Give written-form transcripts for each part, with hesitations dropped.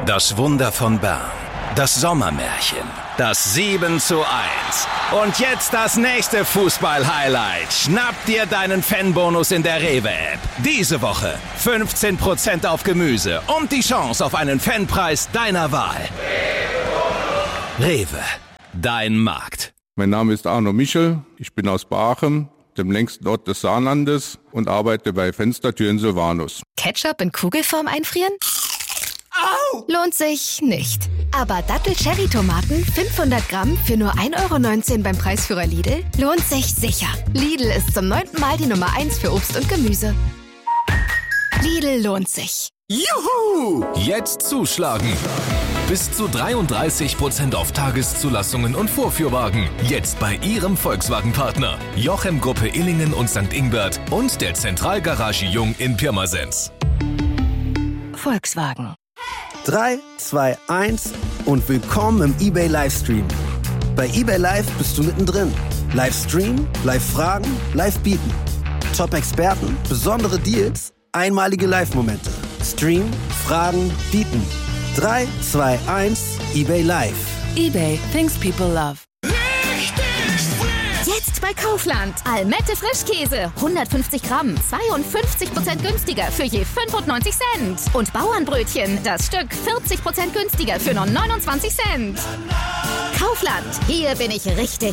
Das Wunder von Bern. Das Sommermärchen. Das 7:1. Und jetzt das nächste Fußball-Highlight. Schnapp dir deinen Fanbonus in der Rewe-App. Diese Woche 15% auf Gemüse und die Chance auf einen Fanpreis deiner Wahl. Rewe. Dein Markt. Mein Name ist Arno Michel. Ich bin aus Baachem, dem längsten Ort des Saarlandes, und arbeite bei Fenstertüren Sylvanus. Ketchup in Kugelform einfrieren? Au! Lohnt sich nicht. Aber Dattel-Cherry-Tomaten 500 Gramm für nur 1,19 € beim Preisführer Lidl lohnt sich sicher. Lidl ist zum 9. Mal die Nummer 1 für Obst und Gemüse. Lidl lohnt sich. Juhu! Jetzt zuschlagen. Bis zu 33% auf Tageszulassungen und Vorführwagen. Jetzt bei Ihrem Volkswagen-Partner. Jochem Gruppe Illingen und St. Ingbert und der Zentralgarage Jung in Pirmasens. Volkswagen. 3, 2, 1 und willkommen im eBay Livestream. Bei eBay Live bist du mittendrin. Livestream, Live-Fragen, Live-Bieten. Top-Experten, besondere Deals, einmalige Live-Momente. Stream, Fragen, Bieten. 3, 2, 1, eBay Live. eBay, things people love. Jetzt bei Kaufland. Almette Frischkäse. 150 Gramm. 52% günstiger für je 95 Cent. Und Bauernbrötchen. Das Stück 40% günstiger für nur 29 Cent. Kaufland. Hier bin ich richtig.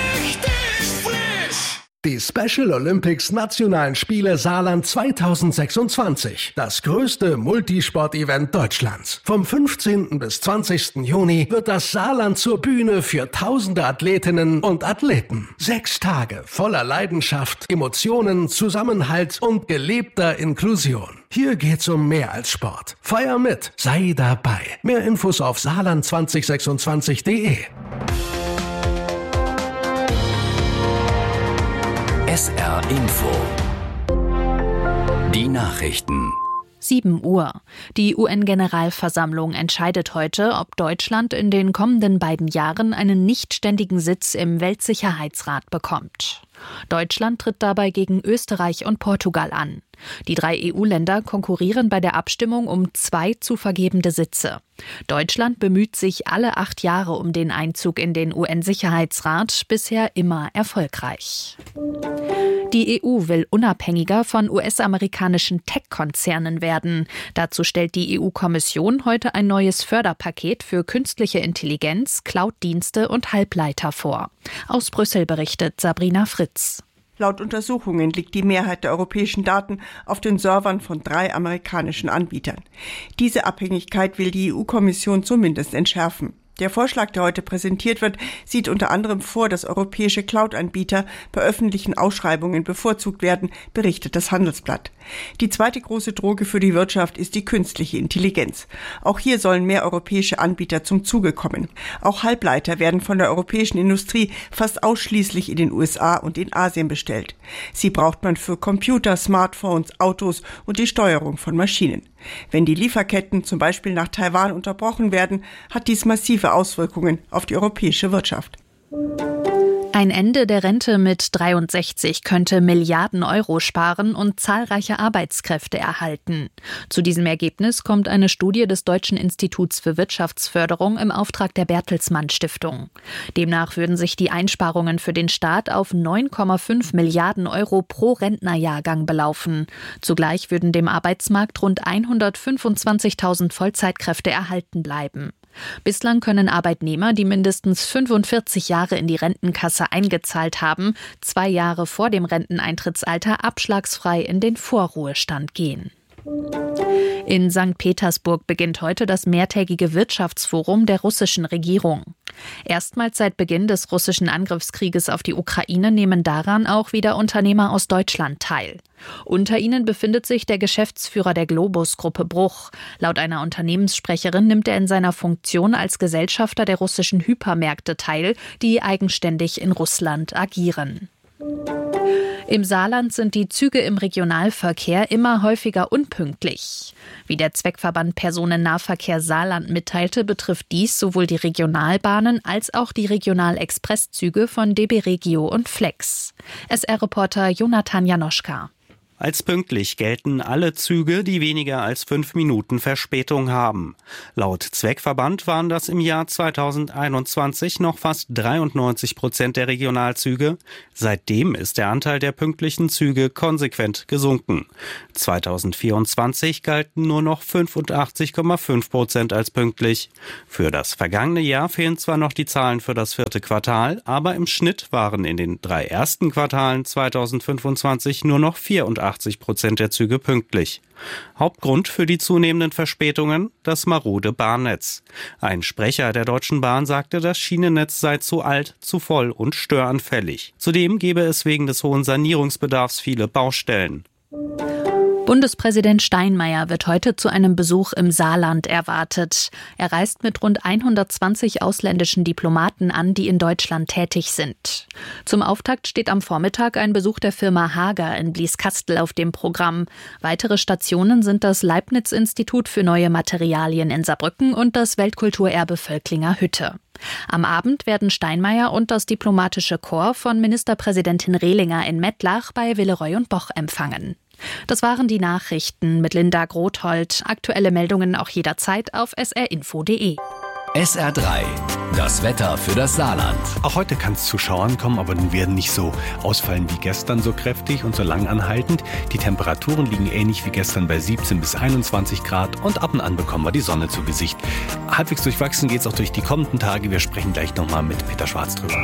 Die Special Olympics Nationalen Spiele Saarland 2026. Das größte Multisport-Event Deutschlands. Vom 15. bis 20. Juni wird das Saarland zur Bühne für tausende Athletinnen und Athleten. 6 Tage voller Leidenschaft, Emotionen, Zusammenhalt und gelebter Inklusion. Hier geht's um mehr als Sport. Feier mit, sei dabei. Mehr Infos auf saarland2026.de. SR Info. Die Nachrichten. 7 Uhr. Die UN-Generalversammlung entscheidet heute, ob Deutschland in den kommenden 2 Jahren einen nichtständigen Sitz im Weltsicherheitsrat bekommt. Deutschland tritt dabei gegen Österreich und Portugal an. Die 3 EU-Länder konkurrieren bei der Abstimmung um 2 zu vergebende Sitze. Deutschland bemüht sich alle 8 Jahre um den Einzug in den UN-Sicherheitsrat, bisher immer erfolgreich. Die EU will unabhängiger von US-amerikanischen Tech-Konzernen werden. Dazu stellt die EU-Kommission heute ein neues Förderpaket für künstliche Intelligenz, Cloud-Dienste und Halbleiter vor. Aus Brüssel berichtet Sabrina Fritz. Laut Untersuchungen liegt die Mehrheit der europäischen Daten auf den Servern von 3 amerikanischen Anbietern. Diese Abhängigkeit will die EU-Kommission zumindest entschärfen. Der Vorschlag, der heute präsentiert wird, sieht unter anderem vor, dass europäische Cloud-Anbieter bei öffentlichen Ausschreibungen bevorzugt werden, berichtet das Handelsblatt. Die zweite große Droge für die Wirtschaft ist die künstliche Intelligenz. Auch hier sollen mehr europäische Anbieter zum Zuge kommen. Auch Halbleiter werden von der europäischen Industrie fast ausschließlich in den USA und in Asien bestellt. Sie braucht man für Computer, Smartphones, Autos und die Steuerung von Maschinen. Wenn die Lieferketten zum Beispiel nach Taiwan unterbrochen werden, hat dies massive Auswirkungen auf die europäische Wirtschaft. Ein Ende der Rente mit 63 könnte Milliarden Euro sparen und zahlreiche Arbeitskräfte erhalten. Zu diesem Ergebnis kommt eine Studie des Deutschen Instituts für Wirtschaftsförderung im Auftrag der Bertelsmann Stiftung. Demnach würden sich die Einsparungen für den Staat auf 9,5 Milliarden Euro pro Rentnerjahrgang belaufen. Zugleich würden dem Arbeitsmarkt rund 125.000 Vollzeitkräfte erhalten bleiben. Bislang können Arbeitnehmer, die mindestens 45 Jahre in die Rentenkasse eingezahlt haben, 2 Jahre vor dem Renteneintrittsalter abschlagsfrei in den Vorruhestand gehen. In St. Petersburg beginnt heute das mehrtägige Wirtschaftsforum der russischen Regierung. Erstmals seit Beginn des russischen Angriffskrieges auf die Ukraine nehmen daran auch wieder Unternehmer aus Deutschland teil. Unter ihnen befindet sich der Geschäftsführer der Globus-Gruppe Bruch. Laut einer Unternehmenssprecherin nimmt er in seiner Funktion als Gesellschafter der russischen Hypermärkte teil, die eigenständig in Russland agieren. Im Saarland sind die Züge im Regionalverkehr immer häufiger unpünktlich. Wie der Zweckverband Personennahverkehr Saarland mitteilte, betrifft dies sowohl die Regionalbahnen als auch die Regional-Express-Züge von DB Regio und Flex. SR-Reporter Jonathan Janoschka. Als pünktlich gelten alle Züge, die weniger als 5 Minuten Verspätung haben. Laut Zweckverband waren das im Jahr 2021 noch fast 93% der Regionalzüge. Seitdem ist der Anteil der pünktlichen Züge konsequent gesunken. 2024 galten nur noch 85,5% als pünktlich. Für das vergangene Jahr fehlen zwar noch die Zahlen für das 4. Quartal, aber im Schnitt waren in den 3 ersten Quartalen 2025 nur noch 84% der Züge pünktlich. Hauptgrund für die zunehmenden Verspätungen? Das marode Bahnnetz. Ein Sprecher der Deutschen Bahn sagte, das Schienennetz sei zu alt, zu voll und störanfällig. Zudem gebe es wegen des hohen Sanierungsbedarfs viele Baustellen. Bundespräsident Steinmeier wird heute zu einem Besuch im Saarland erwartet. Er reist mit rund 120 ausländischen Diplomaten an, die in Deutschland tätig sind. Zum Auftakt steht am Vormittag ein Besuch der Firma Hager in Blieskastel auf dem Programm. Weitere Stationen sind das Leibniz-Institut für neue Materialien in Saarbrücken und das Weltkulturerbe Völklinger Hütte. Am Abend werden Steinmeier und das diplomatische Korps von Ministerpräsidentin Rehlinger in Mettlach bei Villeroy und Boch empfangen. Das waren die Nachrichten mit Linda Grothold. Aktuelle Meldungen auch jederzeit auf srinfo.de. SR3, das Wetter für das Saarland. Auch heute kann es zu Schauern kommen, aber die werden nicht so ausfallen wie gestern, so kräftig und so lang anhaltend. Die Temperaturen liegen ähnlich wie gestern bei 17 bis 21 Grad und ab und an bekommen wir die Sonne zu Gesicht. Halbwegs durchwachsen geht es auch durch die kommenden Tage. Wir sprechen gleich nochmal mit Peter Schwarz drüber.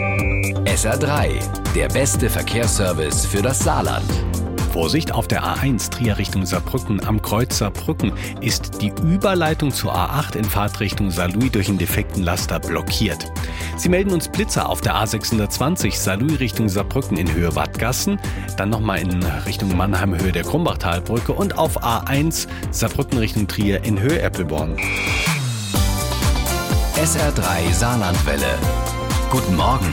SR3, der beste Verkehrsservice für das Saarland. Vorsicht, auf der A1 Trier Richtung Saarbrücken am Kreuz Saarbrücken ist die Überleitung zur A8 in Fahrtrichtung Saarlouis durch einen defekten Laster blockiert. Sie melden uns Blitzer auf der A620 Saarlouis Richtung Saarbrücken in Höhe Wattgassen, dann nochmal in Richtung Mannheim Höhe der Krumbachtalbrücke und auf A1 Saarbrücken Richtung Trier in Höhe Eppelborn. SR3 Saarlandwelle. Guten Morgen.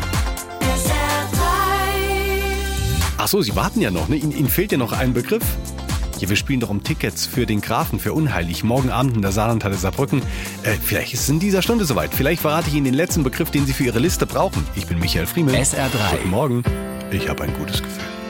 Ach so, Sie warten ja noch, ne? Ihnen fehlt ja noch ein Begriff. Ja, wir spielen doch um Tickets für den Grafen, für Unheilig. Morgen Abend in der Saarlandhalle Saarbrücken. Vielleicht ist es in dieser Stunde soweit. Vielleicht verrate ich Ihnen den letzten Begriff, den Sie für Ihre Liste brauchen. Ich bin Michael Friemel. SR3. Guten Morgen. Ich habe ein gutes Gefühl.